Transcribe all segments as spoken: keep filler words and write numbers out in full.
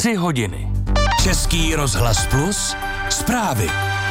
Tři hodiny. Český rozhlas Plus, zprávy.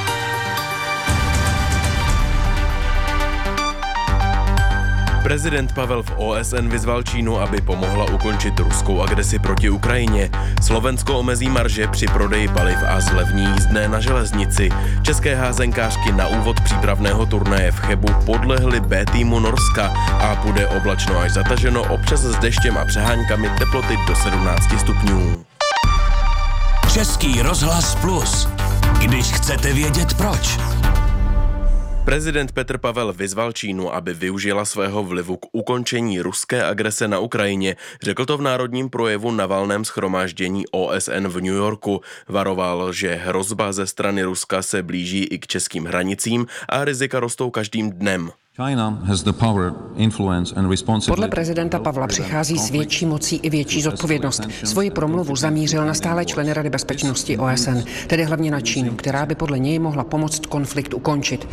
Prezident Pavel v O S N vyzval Čínu, aby pomohla ukončit ruskou agresi proti Ukrajině. Slovensko omezí marže při prodeji paliv a zlevní jízdné na železnici. České házenkářky na úvod přípravného turnaje v Chebu podlehly B týmu Norska a bude oblačno až zataženo, občas s deštěm a přeháňkami, teploty do sedmnáct stupňů. Český rozhlas Plus. Když chcete vědět proč. Prezident Petr Pavel vyzval Čínu, aby využila svého vlivu k ukončení ruské agrese na Ukrajině. Řekl to v národním projevu na valném shromáždění O S N v New Yorku. Varoval, že hrozba ze strany Ruska se blíží i k českým hranicím a rizika rostou každým dnem. Podle prezidenta Pavla přichází s větší mocí i větší zodpovědnost. Svoji promluvu zamířil na stále členy Rady bezpečnosti O S N, tedy hlavně na Čínu, která by podle něj mohla pomoct konflikt ukončit.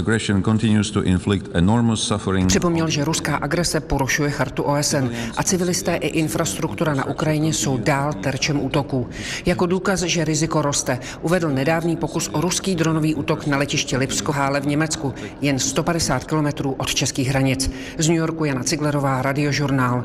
Připomněl, že ruská agrese porušuje chartu O S N a civilisté i infrastruktura na Ukrajině jsou dál terčem útoků. Jako důkaz, že riziko roste, uvedl nedávný pokus o ruský dronový útok na letiště Lipsko-Hále v Německu, jen sto padesát kilometrů od českých hranic. Z New Yorku Jana Ciglerová, Radiožurnál.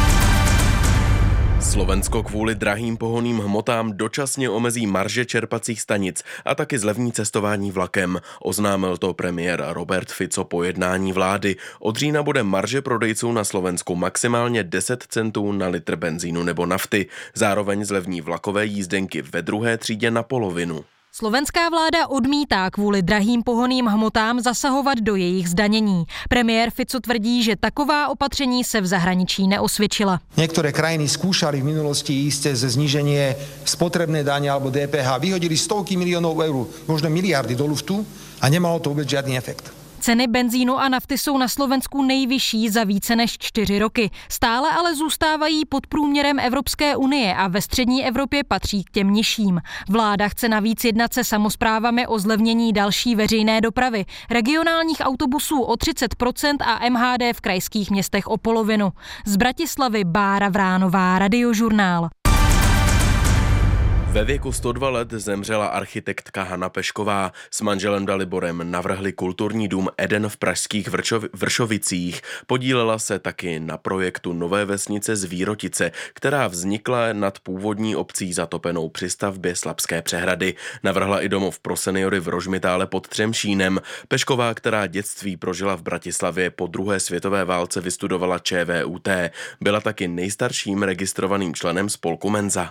Slovensko kvůli drahým pohonným hmotám dočasně omezí marže čerpacích stanic a taky zlevní cestování vlakem. Oznámil to premiér Robert Fico po jednání vlády. Od října bude marže prodejců na Slovensku maximálně deset centů na litr benzínu nebo nafty. Zároveň zlevní vlakové jízdenky ve druhé třídě na polovinu. Slovenská vláda odmítá kvůli drahým pohonným hmotám zasahovat do jejich zdanění. Premiér Fico tvrdí, že taková opatření se v zahraničí neosvědčila. Niektoré krajiny skúšali v minulosti ísť ze zníženie spotrebné dane alebo D P H. Vyhodili stovky miliónov eur, možno miliardy do luftu a nemalo to vôbec žiadny efekt. Ceny benzínu a nafty jsou na Slovensku nejvyšší za více než čtyři roky. Stále ale zůstávají pod průměrem Evropské unie a ve střední Evropě patří k těm nižším. Vláda chce navíc jednat se samosprávami o zlevnění další veřejné dopravy, regionálních autobusů o třicet procent a M H D v krajských městech o polovinu. Z Bratislavy Bára Vránová, Radiožurnál. Ve věku sto dva let zemřela architektka Hana Pešková. S manželem Daliborem navrhli kulturní dům Eden v pražských Vršov- Vršovicích. Podílela se taky na projektu nové vesnice Zvírotice, která vznikla nad původní obcí zatopenou při stavbě Slabské přehrady. Navrhla i domov pro seniory v Rožmitále pod Třemšínem. Pešková, která dětství prožila v Bratislavě, po druhé světové válce vystudovala Č V U T. Byla taky nejstarším registrovaným členem spolku Menza.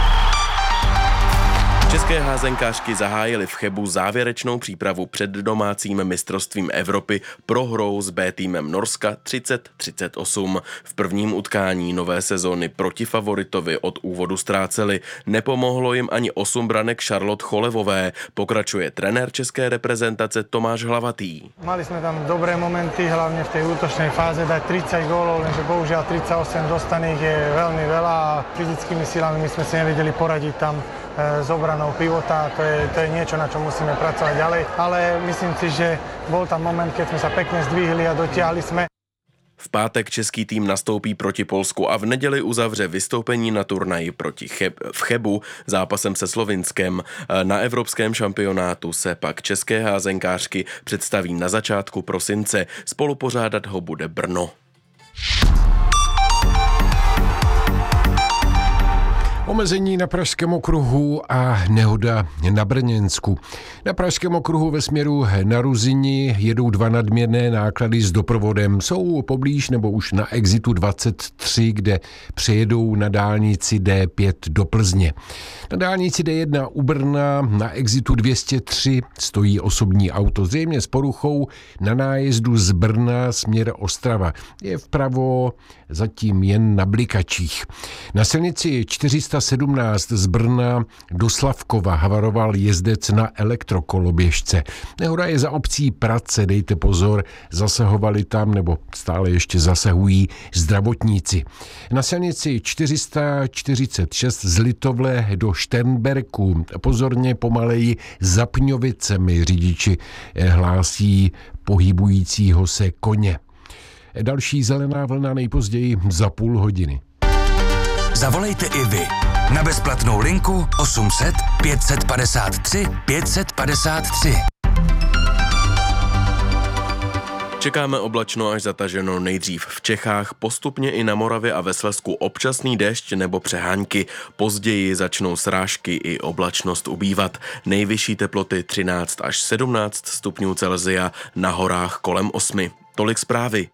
České házenkářky zahájily v Chebu závěrečnou přípravu před domácím mistrovstvím Evropy prohrou s B týmem Norska třicet třicet osm. V prvním utkání nové sezóny proti favoritovi od úvodu ztráceli. Nepomohlo jim ani osm branek Charlotte Cholevové. Pokračuje trenér české reprezentace Tomáš Hlavatý. Mali jsme tam dobré momenty, hlavně v té útočnej fáze dať tridsať gólov, lenže bohužiaľ tridsaťosem dostaných je veľmi veľa a fyzickými silami my sme si nevedeli poradiť tam s obranou pivota, to je, to je niečo, na čo musíme pracovať ďalej, ale myslím si, že bol tam moment, keď sme sa pekne zdvihli a dotiahli sme. V pátek český tým nastoupí proti Polsku a v neděli uzavře vystoupení na turnaji proti Cheb, v Chebu zápasem se Slovinskem. Na evropském šampionátu se pak české házenkářky představí na začátku prosince. Spolupořádat ho bude Brno. Omezení na Pražském okruhu a nehoda na Brněnsku. Na Pražském okruhu ve směru na Ruzini jedou dva nadměrné náklady s doprovodem. Jsou poblíž nebo už na exitu dvacet tři, kde přejedou na dálnici D pět do Plzně. Na dálnici D jedna u Brna na exitu dvě stě tři stojí osobní auto, zřejmě s poruchou na nájezdu z Brna směr Ostrava. Je vpravo zatím jen na blikačích. Na silnici čtyři sta sedmnáct z Brna do Slavkova havaroval jezdec na elektrokoloběžce. Nehoda je za obcí Pradce, dejte pozor, zasahovali tam nebo stále ještě zasahují zdravotníci. Na silnici čtyři sta čtyřicet šest z Litovle do Šternberku pozorně pomaleji za Pňovicemi řidiči hlásí pohybujícího se koně. Další zelená vlna nejpozději za půl hodiny. Zavolejte i vy na bezplatnou linku osm set pět padesát tři pět padesát tři. Čekáme oblačno až zataženo nejdřív v Čechách, postupně i na Moravě a ve Slezsku občasný déšť nebo přehánky. Později začnou srážky i oblačnost ubývat. Nejvyšší teploty třináct až sedmnáct stupňů Celsia, na horách kolem osmi. Tolik zprávy.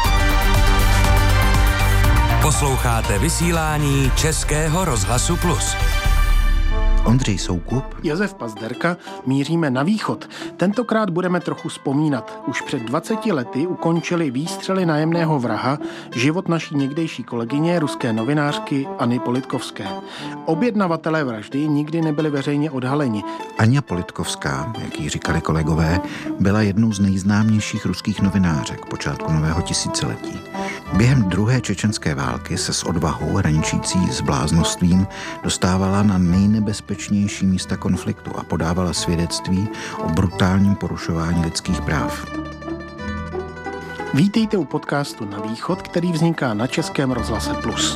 Posloucháte vysílání Českého rozhlasu Plus. Ondřej Soukup. Josef Pazderka, míříme na východ. Tentokrát budeme trochu vzpomínat. Už před dvaceti lety ukončili výstřely nájemného vraha život naší někdejší kolegyně, ruské novinářky Anny Politkovské. Objednavatelé vraždy nikdy nebyli veřejně odhaleni. Aňa Politkovská, jak jí říkali kolegové, byla jednou z nejznámějších ruských novinářek počátku nového tisíciletí. Během druhé čečenské války se s odvahou hraničící s bláznostvím dostávala na nejnebezpečnější místa konfliktu a podávala svědectví o brutálním porušování lidských práv. Vítejte u podcastu Na východ, který vzniká na Českém rozhlase Plus.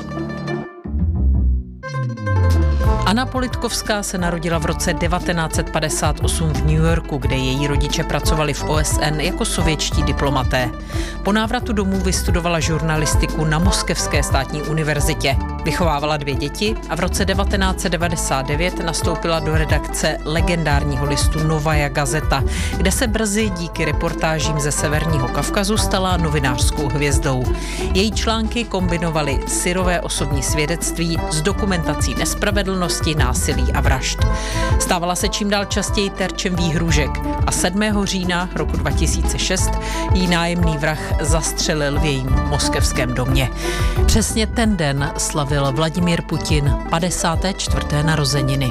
Anna Politkovská se narodila v roce devatenáct set padesát osm v New Yorku, kde její rodiče pracovali v O S N jako sovětští diplomaté. Po návratu domů vystudovala žurnalistiku na Moskevské státní univerzitě. Vychovávala dvě děti a v roce devatenáct set devadesát devět nastoupila do redakce legendárního listu Novaja Gazeta, kde se brzy díky reportážím ze Severního Kavkazu stala novinářskou hvězdou. Její články kombinovaly syrové osobní svědectví s dokumentací nespravedlnosti, násilí a vražd. Stávala se čím dál častěji terčem výhrůžek a sedmého října roku dva tisíce šest jí nájemný vrah zastřelil v jejím moskevském domě. Přesně ten den slavil Vladimír Putin padesáté čtvrté narozeniny.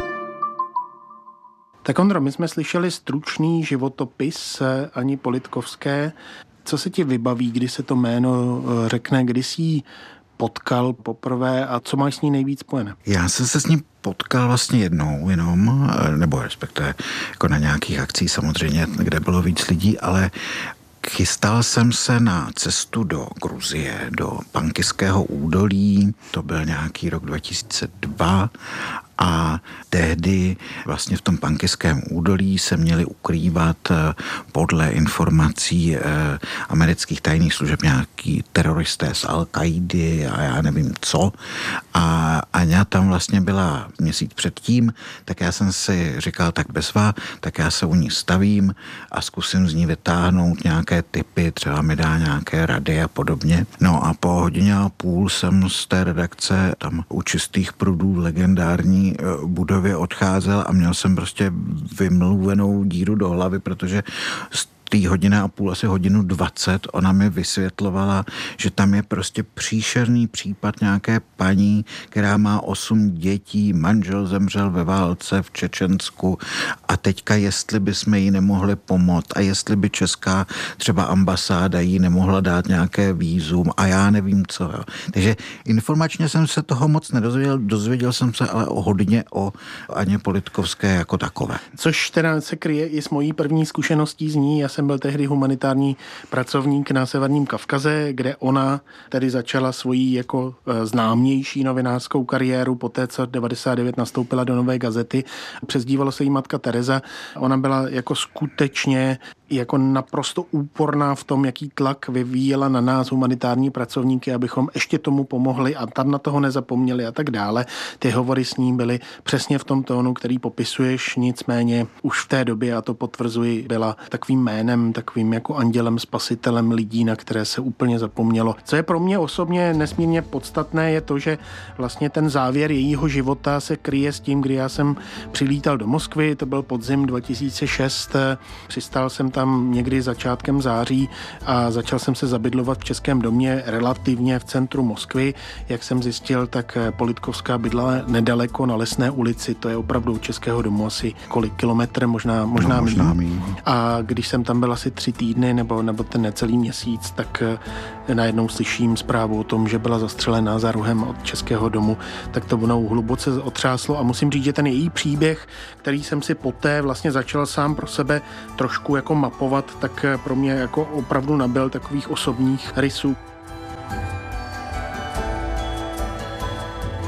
Tak Ondro, my jsme slyšeli stručný životopis Ani Politkovské. Co se ti vybaví, kdy se to jméno řekne, kdy jsi jí potkal poprvé a co máš s ní nejvíc spojené? Já jsem se s ní potkal vlastně jednou jenom, nebo respektive jako na nějakých akcích samozřejmě, kde bylo víc lidí, ale chystal jsem se na cestu do Gruzie, do Pankyského údolí, to byl nějaký rok dva tisíce dva a tehdy vlastně v tom Pankyském údolí se měli ukrývat podle informací amerických tajných služeb nějaký teroristé z Al-Kaidy a já nevím co. A Aňa tam vlastně byla měsíc předtím, tak já jsem si říkal, tak bezva, tak já se u ní stavím a zkusím z ní vytáhnout nějaké tipy, třeba mi dá nějaké rady a podobně. No a po hodině a půl jsem z té redakce tam u Čistých prudů legendární budově odcházel a měl jsem prostě vymluvenou díru do hlavy, protože z té hodiny a půl, asi hodinu dvacet, ona mi vysvětlovala, že tam je prostě příšerný případ nějaké paní, která má osm dětí, manžel zemřel ve válce v Čečensku a teďka jestli bychom jí nemohli pomoct a jestli by česká třeba ambasáda jí nemohla dát nějaké vízum a já nevím co. Jo. Takže informačně jsem se toho moc nedozvěděl, dozvěděl jsem se ale o hodně o Aně Politkovské jako takové. Což teda se kryje i s mojí první zkušeností z ní. Já jsem byl tehdy humanitární pracovník na Severním Kavkaze, kde ona tedy začala svoji jako známější novinářskou kariéru poté, co devadesát devět nastoupila do Nové Gazety. Přezdívalo se jí matka Tereza. Ona byla jako skutečně jako naprosto úporná v tom, jaký tlak vyvíjela na nás humanitární pracovníky, abychom ještě tomu pomohli a tam na toho nezapomněli a tak dále. Ty hovory s ní byly přesně v tom tónu, který popisuješ, nicméně už v té době, a to potvrzuji, byla takovým jménem, takovým jako andělem, spasitelem lidí, na které se úplně zapomnělo. Co je pro mě osobně nesmírně podstatné, je to, že vlastně ten závěr jejího života se kryje s tím, kdy já jsem přilítal do Moskvy, to byl podzim dva tisíce šest, přistál jsem tam někdy začátkem září a začal jsem se zabydlovat v Českém domě relativně v centru Moskvy. Jak jsem zjistil, tak Politkovská bydla nedaleko na Lesné ulici, to je opravdu od Českého domu asi kolik kilometr, možná, možná, no, možná míň. A když jsem tam byl asi tři týdny nebo, nebo ten necelý měsíc, tak najednou slyším zprávu o tom, že byla zastřelená za rohem od Českého domu, tak to mnou hluboce otřáslo a musím říct, že ten její příběh, který jsem si poté vlastně začal sám pro sebe trošku jako mapovat, tak pro mě jako opravdu nabyl takových osobních rysů.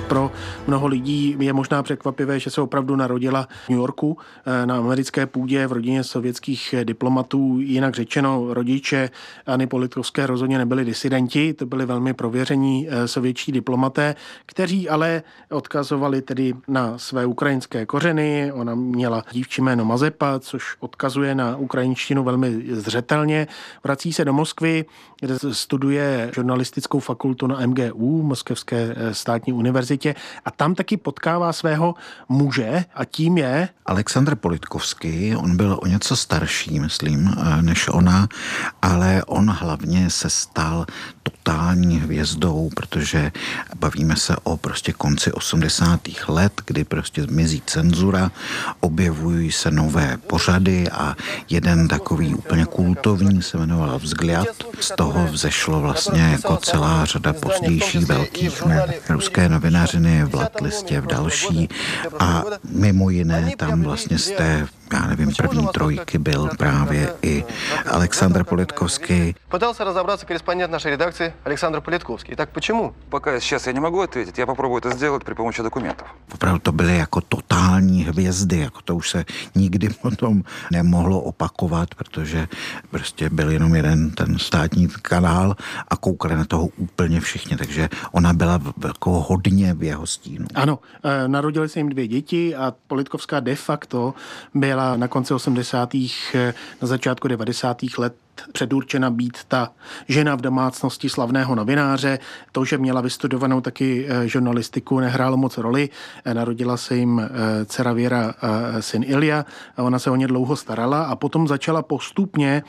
pro mnoho lidí je možná překvapivé, že se opravdu narodila v New Yorku na americké půdě v rodině sovětských diplomatů. Jinak řečeno, rodiče Anny Politkovské rozhodně nebyli disidenti, to byli velmi prověření sovětští diplomaté, kteří ale odkazovali tedy na své ukrajinské kořeny. Ona měla dívčí jméno Mazepa, což odkazuje na ukrajinštinu velmi zřetelně. Vrací se do Moskvy, kde studuje žurnalistickou fakultu na M G U, Moskevské státní univerzitě, a tam taky potkává svého muže a tím je... Aleksandr Politkovský, on byl o něco starší, myslím, než ona, ale on hlavně se stal totální hvězdou, protože bavíme se o prostě konci osmdesátých let, kdy prostě zmizí cenzura, objevují se nové pořady a jeden takový úplně kultovní se jmenoval Vzгляд. Z toho vzešlo vlastně jako celá řada pozdějších velkých ne, ruské novinářiny v Blatlistě, v další a mimo jiné tam vlastně z té, já nevím, první trojky byl právě i Aleksandr Politkovský. Ptal se rozabrat korespondent naší redakce Aleksandr Politkovský. Tak почему? Пока сейчас я не могу ответить, я попробую это сделать при помощи документов. Opravdu to byly jako totální hvězdy, jako to už se nikdy potom nemohlo opakovat, protože prostě byl jenom jeden ten státní kanál a koukali na toho úplně všichni, takže ona byla jako hodně v jeho stínu. Ano, narodili se jim dvě děti a Politkovská de facto byla na konci osmdesátých na začátku devadesátých let předurčena být ta žena v domácnosti slavného novináře. To, že měla vystudovanou taky žurnalistiku, nehrálo moc roli. Narodila se jim dcera Věra, syn Ilja, a ona se o ně dlouho starala a potom začala postupně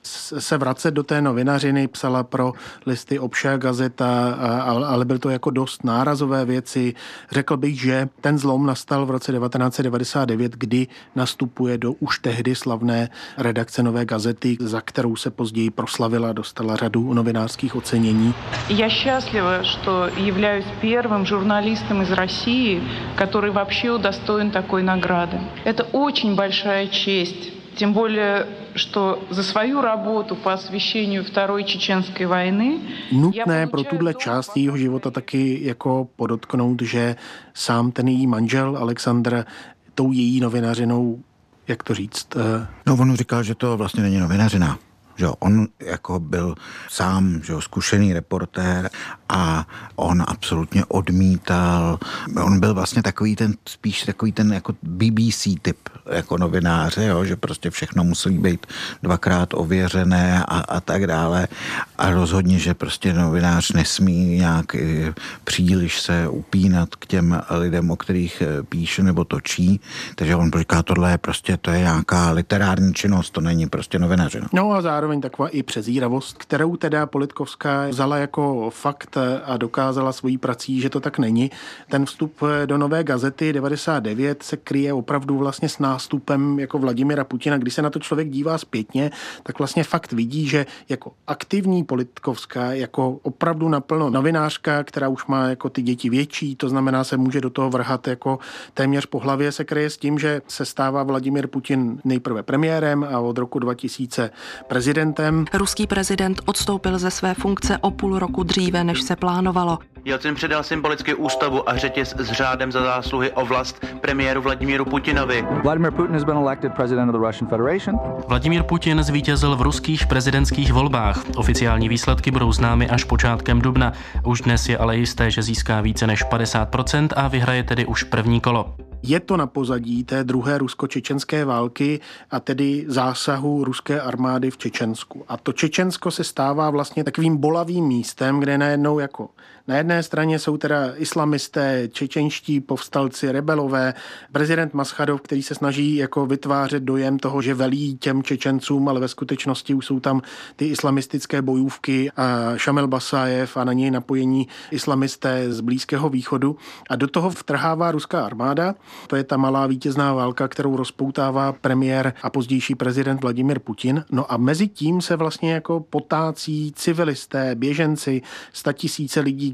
se vracet do té novinařiny, psala pro listy Obša gazeta, ale byl to jako dost nárazové věci. Řekl bych, že ten zlom nastal v roce devatenáct set devadesát devět, kdy nastupuje do už tehdy slavné redakce Nové gazety, za kterou se později proslavila, dostala řadu novinářských ocenění. Я счастлива, что являюсь первым журналистом из России, который вообще удостоен такой награды. Это очень большая честь, тем более, что за свою работу по освещению Второй чеченской войны... Nutné pro tuhle část jejího života taky jako podotknout, že sám ten její manžel Aleksandr tou její novinařinou, jak to říct? No, on říkal, že to vlastně není novinařina. Že on jako byl sám, že zkušený reportér a on absolutně odmítal. On byl vlastně takový ten, spíš takový ten jako B B C typ jako novináře, jo, že prostě všechno musí být dvakrát ověřené a, a tak dále. A rozhodně, že prostě novinář nesmí nějak příliš se upínat k těm lidem, o kterých píše nebo točí. Takže on říká, tohle je prostě, to je nějaká literární činnost, to není prostě novinařina. No a zároveň taková i přezíravost, kterou teda Politkovská vzala jako fakt a dokázala svojí prací, že to tak není. Ten vstup do Nové gazety devadesát devět se kryje opravdu vlastně s nástupem jako Vladimira Putina. Když se na to člověk dívá zpětně, tak vlastně fakt vidí, že jako aktivní Politkovská, jako opravdu naplno novinářka, která už má jako ty děti větší, to znamená se může do toho vrhat jako téměř po hlavě, se kryje s tím, že se stává Vladimir Putin nejprve premiérem a od roku dva tisíce prezidentem. Ruský prezident odstoupil ze své funkce o půl roku dříve, než se plánovalo. Jelcin předal symbolicky ústavu a řetěz s řádem za zásluhy o vlast premiéru Vladimíru Putinovi. Vladimir Putin has been elected president of the Russian Federation. Vladimír Putin zvítězil v ruských prezidentských volbách. Oficiální výsledky budou známy až počátkem dubna. Už dnes je ale jisté, že získá více než padesát procent a vyhraje tedy už první kolo. Je to na pozadí té druhé rusko-čečenské války a tedy zásahu ruské armády v Čečensku. A to Čečensko se stává vlastně takovým bolavým místem, kde najednou jako na jedné straně jsou teda islamisté, čečenští povstalci, rebelové, prezident Maschadov, který se snaží jako vytvářet dojem toho, že velí těm Čečencům, ale ve skutečnosti už jsou tam ty islamistické bojůvky a Šamel Basájev a na něj napojení islamisté z Blízkého východu. A do toho vtrhává ruská armáda. To je ta malá vítězná válka, kterou rozpoutává premiér a pozdější prezident Vladimir Putin. No a mezi tím se vlastně jako potácí civilisté, běženci, statisíce lidí,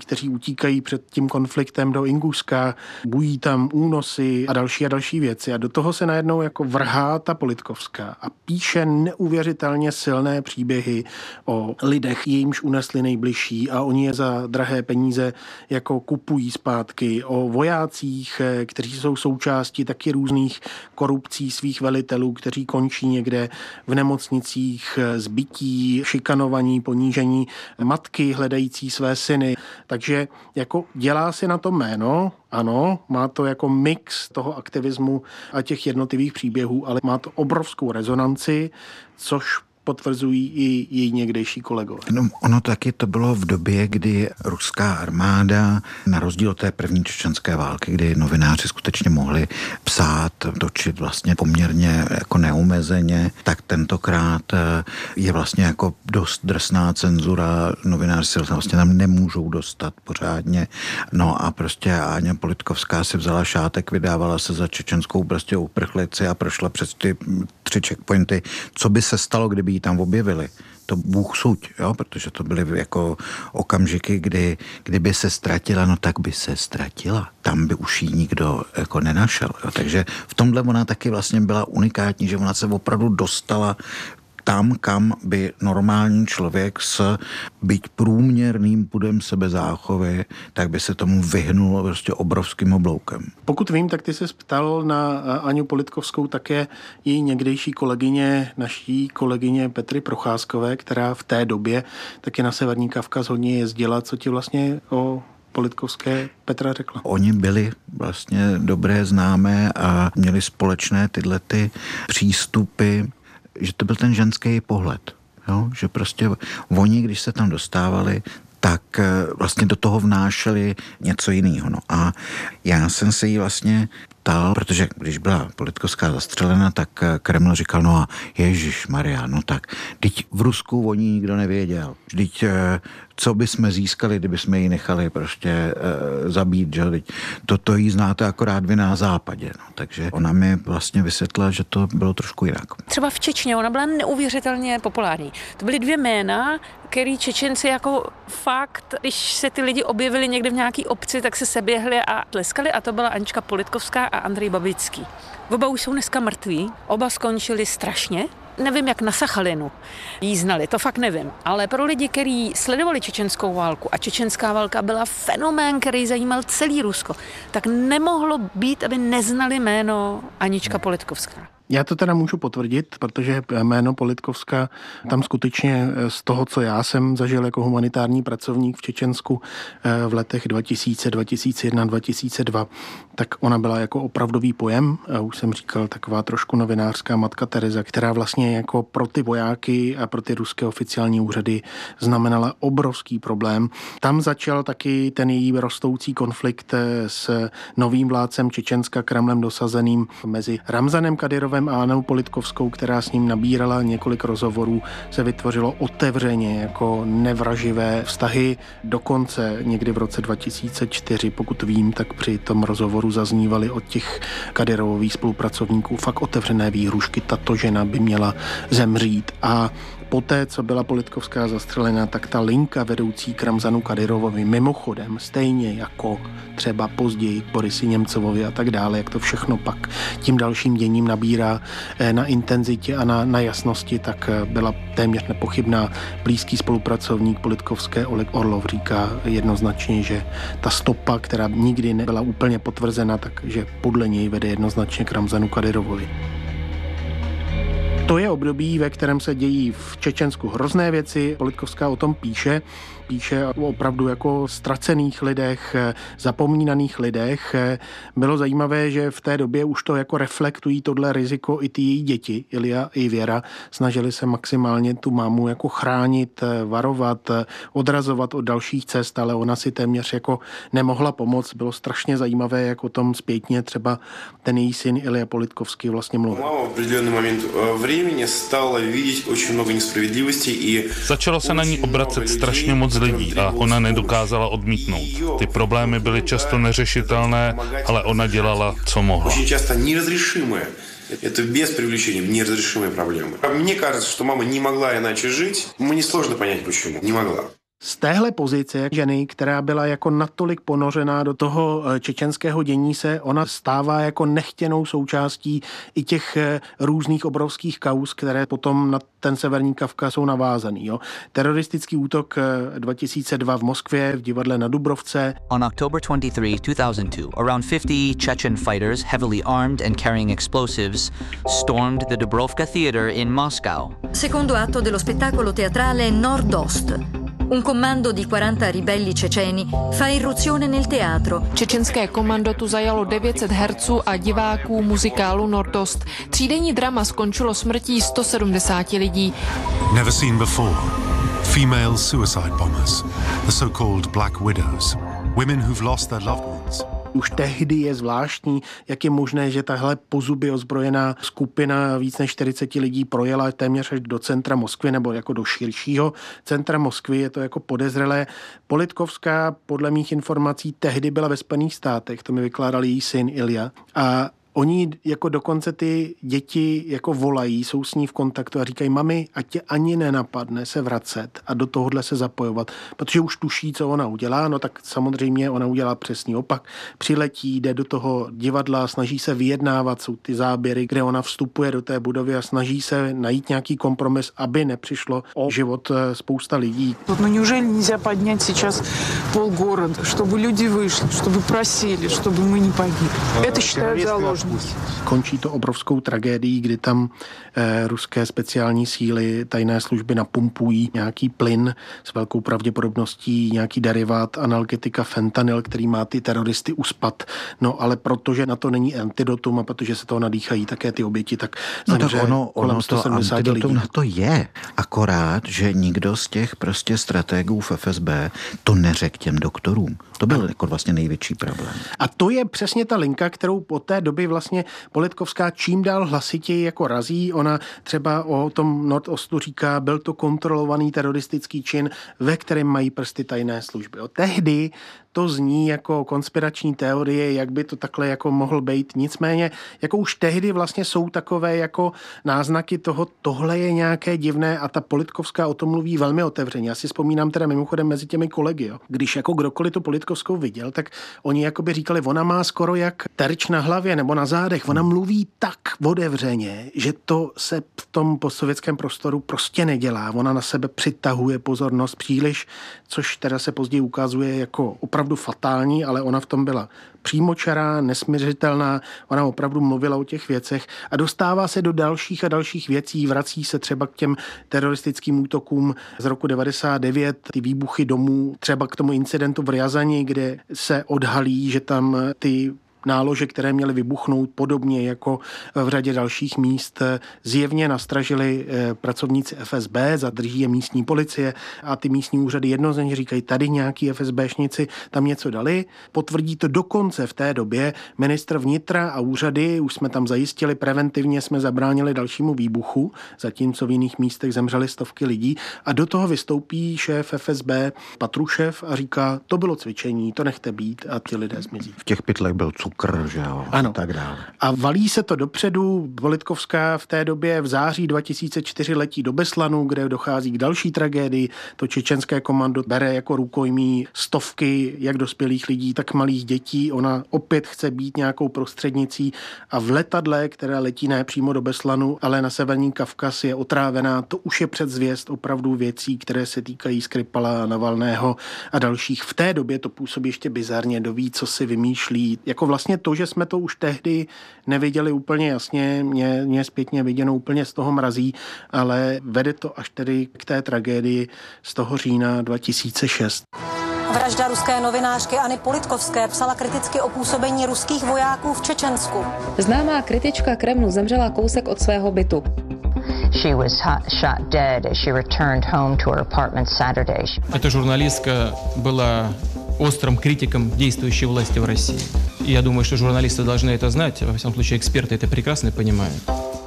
kteří utíkají před tím konfliktem do Ingušska, bují tam únosy a další a další věci. A do toho se najednou jako vrhá ta Politkovská a píše neuvěřitelně silné příběhy o lidech, jimž unesli nejbližší a oni je za drahé peníze jako kupují zpátky, o vojácích, kteří jsou součástí taky různých korupcí svých velitelů, kteří končí někde v nemocnicích, zbytí, šikanovaní, ponížení, matky hledající své syny. Takže jako dělá si na to jméno, ano, má to jako mix toho aktivismu a těch jednotlivých příběhů, ale má to obrovskou rezonanci, což potvrzují i její někdejší kolegové. No, ono taky to bylo v době, kdy ruská armáda, na rozdíl od té první čečenské války, kdy novináři skutečně mohli psát, točit vlastně poměrně jako neomezeně, tak tentokrát je vlastně jako dost drsná cenzura, novináři se vlastně tam nemůžou dostat pořádně. No a prostě Áňa Politkovská si vzala šátek, vydávala se za čečenskou prostě uprchlici a prošla přes ty tři checkpointy. Co by se stalo, kdyby ji tam objevili? To Bůh suď, jo? Protože to byly jako okamžiky, kdy kdyby se ztratila, no tak by se ztratila. Tam by už ji nikdo jako nenašel. Jo? Takže v tomhle ona taky vlastně byla unikátní, že ona se opravdu dostala tam, kam by normální člověk s byť průměrným pudem sebezáchovy, tak by se tomu vyhnul prostě obrovským obloukem. Pokud vím, tak ty se ptal na Aňu Politkovskou také její někdejší kolegyně, naší kolegyně Petry Procházkové, která v té době taky na Severní Kavkaz hodně jezdila. Co ti vlastně o Politkovské Petra řekla? Oni byli vlastně dobré známé a měli společné tyhle ty přístupy, že to byl ten ženský pohled, jo? Že prostě oni, když se tam dostávali, tak vlastně do toho vnášeli něco jiného. No a já jsem se jí vlastně ptal, protože když byla Politkovská zastřelena, tak Kreml říkal, no a ježišmarja, no tak, teď v Rusku o ní nikdo nevěděl. Teď co by jsme získali, kdyby jsme ji nechali prostě e, zabít, že teď toto jí znáte akorát vy na západě. No. Takže ona mi vlastně vysvětlila, že to bylo trošku jinak. Třeba v Čečně ona byla neuvěřitelně populární. To byly dvě jména, který Čečenci jako fakt, když se ty lidi objevili někde v nějaký obci, tak se seběhli a tleskali a to byla Anička Politkovská a Andrej Babický. Oba už jsou dneska mrtví, oba skončili strašně. Nevím, jak na Sachalinu jí znali, to fakt nevím. Ale pro lidi, kteří sledovali čečenskou válku a čečenská válka byla fenomén, který zajímal celý Rusko, tak nemohlo být, aby neznali jméno Anička Politkovská. Já to teda můžu potvrdit, protože jméno Politkovská tam skutečně z toho, co já jsem zažil jako humanitární pracovník v Čečensku v letech dva tisíce, dva tisíce jedna, dva tisíce dva, tak ona byla jako opravdový pojem. Už jsem říkal, taková trošku novinářská matka Tereza, která vlastně jako pro ty vojáky a pro ty ruské oficiální úřady znamenala obrovský problém. Tam začal taky ten její rostoucí konflikt s novým vládcem Čečenska, Kremlem dosazeným mezi Ramzanem Kadyrovem a Anou Politkovskou, která s ním nabírala několik rozhovorů, se vytvořilo otevřeně jako nevraživé vztahy. Dokonce někdy v roce dva tisíce čtyři, pokud vím, tak při tom rozhovoru zaznívaly od těch Kadyrových spolupracovníků fakt otevřené výhrušky. Tato žena by měla zemřít. A poté, co byla Politkovská zastřelena, tak ta linka vedoucí k Ramzanu Kadyrovovi mimochodem, stejně jako třeba později k Borisi Němcovovi a tak dále, jak to všechno pak tím dalším děním nabírá na intenzitě a na, na jasnosti, tak byla téměř nepochybná. Blízký spolupracovník Politkovské Oleg Orlov říká jednoznačně, že ta stopa, která nikdy nebyla úplně potvrzena, takže podle něj vede jednoznačně k Ramzanu Kadyrovovi. To je období, ve kterém se dějí v Čečensku hrozné věci. Politkovská o tom píše. Píše o opravdu jako ztracených lidech, zapomínaných lidech. Bylo zajímavé, že v té době už to jako reflektují tohle riziko i ty její děti, Ilja i Věra. Snažili se maximálně tu mámu jako chránit, varovat, odrazovat od dalších cest, ale ona si téměř jako nemohla pomoct. Bylo strašně zajímavé, jak o tom zpětně třeba ten její syn Ilja Politkovský vlastně mluvil. Začalo se na ní obracet strašně moc lidí a ona nedokázala odmítnout. Ty problémy byly často neřešitelné, ale ona dělala, co mohla. Это без привлечения неразрешимые проблемы. Мне кажется, что мама не могла иначе жить. Мне сложно понять, почему. Не могла. Z téhle pozice ženy, která byla jako natolik ponořená do toho čečenského dění se, ona stává jako nechtěnou součástí i těch různých obrovských kauz, které potom na ten severní Kavkaz jsou navázaný. Jo. Teroristický útok dva tisíce dva v Moskvě v divadle na Dubrovce. On October twenty-third, two thousand two, around fifty Chechen fighters, heavily armed and carrying explosives, stormed the Dubrovka Theater in Moscow. Secondo atto dello spettacolo teatrale Nord-Ost. Un comando di quaranta ribelli ceceni fa irruzione nel teatro. Čečenské komando tu zajalo devět set herců a diváků muzikálu Nordost. Třídenní drama skončilo smrtí sto sedmdesát lidí. Never seen before. Female suicide bombers, the so-called Black Widows, women who've lost their loved ones. Už tehdy je zvláštní, jak je možné, že tahle pozuby ozbrojená skupina víc než čtyřicet lidí projela téměř až do centra Moskvy nebo jako do širšího centra Moskvy. Je to jako podezřelé. Politkovská podle mých informací tehdy byla ve Spojených státech, to mi vykládal její syn Ilja. A oni jako dokonce ty děti jako volají, jsou s ní v kontaktu a říkají, mami, ať tě ani nenapadne se vracet a do tohohle se zapojovat, protože už tuší, co ona udělá, no tak samozřejmě ona udělá přesný opak. Přiletí, jde do toho divadla, snaží se vyjednávat, jsou ty záběry, kde ona vstupuje do té budovy a snaží se najít nějaký kompromis, aby nepřišlo o život spousta lidí. No неужели нельзя поднять сейчас полгорода, чтобы люди вышли, чтобы просили, чтобы мы не погибли. Это считают заложниками. Končí to obrovskou tragédií, kdy tam eh, ruské speciální síly tajné služby napumpují nějaký plyn s velkou pravděpodobností, nějaký derivát analgetika fentanyl, který má ty teroristy uspat. No ale protože na to není antidotum a protože se toho nadýchají také ty oběti, tak no tak ono, kolem ono sto sedmdesát to lidí. Na to je. Akorát, že nikdo z těch prostě strategů v F S B to neřekl těm doktorům. To byl jako vlastně největší problém. A to je přesně ta linka, kterou po té doby vlastně Politkovská čím dál hlasitěji jako razí. Ona třeba o tom Nordostu říká, byl to kontrolovaný teroristický čin, ve kterém mají prsty tajné služby. O tehdy to zní jako konspirační teorie, jak by to takhle jako mohl být. Nicméně, jako už tehdy vlastně jsou takové jako náznaky toho, tohle je nějaké divné a ta Politkovská o tom mluví velmi otevřeně. Já si vzpomínám teda mimochodem mezi těmi kolegy, jo. Když jako kdokoliv tu Politkovskou viděl, tak oni jako by říkali, ona má skoro jak terč na hlavě nebo na zádech. Ona mluví tak otevřeně, že to se v tom postsovětském prostoru prostě nedělá. Ona na sebe přitahuje pozornost příliš, což teda se později ukazuje jako opravdu fatální, ale ona v tom byla přímočará, nesmiřitelná, ona opravdu mluvila o těch věcech a dostává se do dalších a dalších věcí, vrací se třeba k těm teroristickým útokům z roku devadesát devět, ty výbuchy domů, třeba k tomu incidentu v Rjazani, kde se odhalí, že tam ty nálože, které měly vybuchnout podobně jako v řadě dalších míst, zjevně nastražili pracovníci F S B, zadrží je místní policie a ty místní úřady jednoznačně říkají, tady nějaký FSBšnici tam něco dali. Potvrdí to dokonce v té době ministr vnitra a úřady, už jsme tam zajistili, preventivně jsme zabránili dalšímu výbuchu, zatímco v jiných místech zemřely stovky lidí a do toho vystoupí šéf F S B Patrušev a říká, to bylo cvičení, to nechte být a ti lidé zmizí. V těch pytlech byl cukr. Kr, že jo, ano. Tak dále. A valí se to dopředu. Politkovská v té době v září dva tisíce čtyři letí do Beslanu, kde dochází k další tragédii. To čečenské komando bere jako rukojmí stovky jak dospělých lidí, tak malých dětí. Ona opět chce být nějakou prostřednicí a v letadle, které letí ne přímo do Beslanu, ale na severní Kavkaz, je otrávená. To už je předzvěst opravdu věcí, které se týkají Skripala, Navalného a dalších. V té době to působí ještě bizarně, doví, co si vymýšlí. Jako vlastně Vlastně to, že jsme to už tehdy neviděli úplně jasně, mě, mě zpětně viděno úplně z toho mrazí, ale vede to až tedy k té tragédii z toho října dva tisíce šest. Vražda ruské novinářky Anny Politkovské psala kriticky o působení ruských vojáků v Čečensku. Známá kritička Kremlu zemřela kousek od svého bytu. She was shot dead as she returned home to her apartment Saturday. Эта журналистка была острым критиком действующей власти в России. И я думаю, что журналисты должны это знать, во всяком случае эксперты это прекрасно понимают.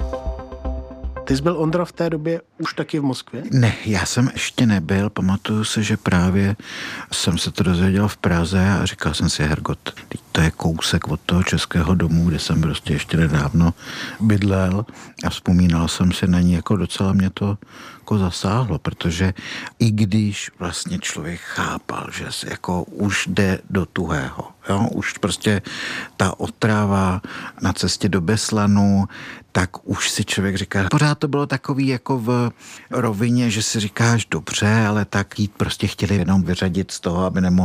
Ty jsi byl, Ondro, v té době už taky v Moskvě? Ne, já jsem ještě nebyl. Pamatuju se, že právě jsem se to dozvěděl v Praze a říkal jsem si, hergot, to je kousek od toho Českého domu, kde jsem prostě ještě nedávno bydlel a vzpomínal jsem si na ní, jako docela mě to jako zasáhlo, protože i když vlastně člověk chápal, že se jako už jde do tuhého, jo, už prostě ta otrava na cestě do Beslanu, tak už si člověk říká, pořád to bylo takový jako v rovině, že si říkáš dobře, ale tak jít prostě chtěli jenom vyřadit z toho, aby nemohli